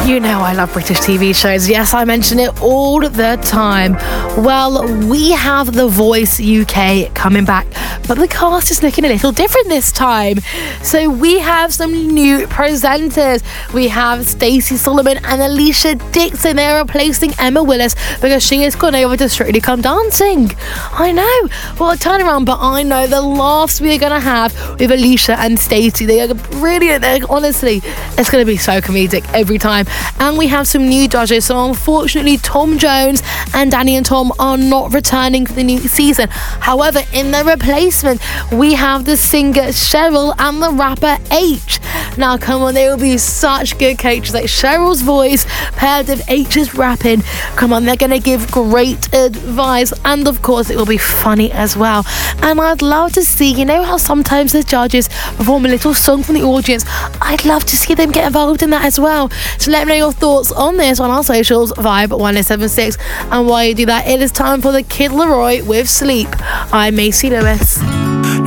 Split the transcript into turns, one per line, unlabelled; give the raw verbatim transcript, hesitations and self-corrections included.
You know I love British T V shows. Yes, I mention it all the time. Well, we have The Voice U K coming back, but the cast is looking a little different this time. So we have some new presenters. We have Stacey Solomon and Alicia Dixon. They're replacing Emma Willis because she has gone over to Strictly Come Dancing. I know. Well, turn around, but I know the laughs we're going to have with Alicia and Stacey. They are brilliant. They're, honestly, it's going to be so comedic every time. And we have some new judges. So unfortunately, Tom Jones and Danny and Tom are not returning for the new season. However, in their replacement, we have the singer Cheryl and the rapper H. Now, come on, they will be such good coaches. Like Cheryl's voice paired with H's rapping. Come on, they're going to give great advice. And of course, it will be funny as well. And I'd love to see, you know how sometimes the judges perform a little song from the audience? I'd love to see them get involved in that as well. So let me know your thoughts on this on our socials, Vibe one oh seven six. And while you do that, it is time for the Kid Laroi with Sleep. I'm Macy Lewis.